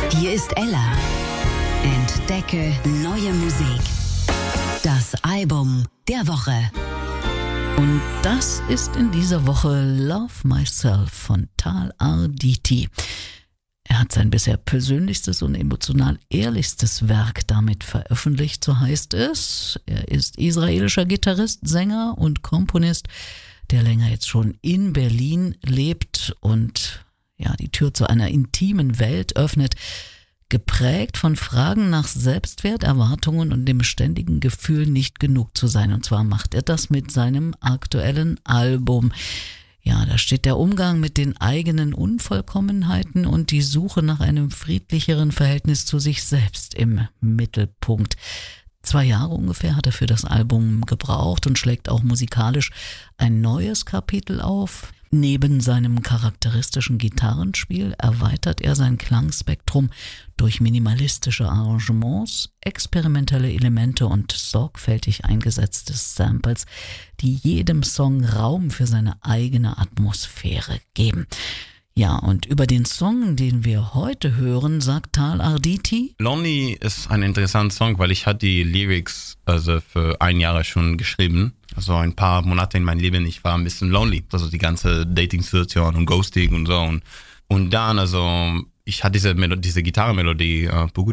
Hier ist Ella. Entdecke neue Musik. Das Album der Woche. Und das ist in dieser Woche Love Myself von Tal Arditi. Er hat sein bisher persönlichstes und emotional ehrlichstes Werk damit veröffentlicht, so heißt es. Er ist israelischer Gitarrist, Sänger und Komponist, der länger jetzt schon in Berlin lebt und die Tür zu einer intimen Welt öffnet, geprägt von Fragen nach Selbstwert, Erwartungen und dem ständigen Gefühl, nicht genug zu sein. Und zwar macht er das mit seinem aktuellen Album. Ja, da steht der Umgang mit den eigenen Unvollkommenheiten und die Suche nach einem friedlicheren Verhältnis zu sich selbst im Mittelpunkt. 2 Jahre ungefähr hat er für das Album gebraucht und schlägt auch musikalisch ein neues Kapitel auf. Neben seinem charakteristischen Gitarrenspiel erweitert er sein Klangspektrum durch minimalistische Arrangements, experimentelle Elemente und sorgfältig eingesetzte Samples, die jedem Song Raum für seine eigene Atmosphäre geben. Ja, und über den Song, den wir heute hören, sagt Tal Arditi: Lonely ist ein interessanter Song, weil ich hatte die Lyrics für 1 Jahr schon geschrieben. Also ein paar Monate in meinem Leben, ich war ein bisschen lonely. Also die ganze Dating-Situation und Ghosting und so. Und dann, ich hatte diese Gitarrenmelodie.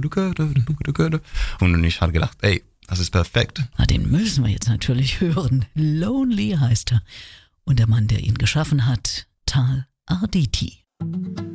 Und ich hatte gedacht, ey, das ist perfekt. Den müssen wir jetzt natürlich hören. Lonely heißt er. Und der Mann, der ihn geschaffen hat, Tal Arditi.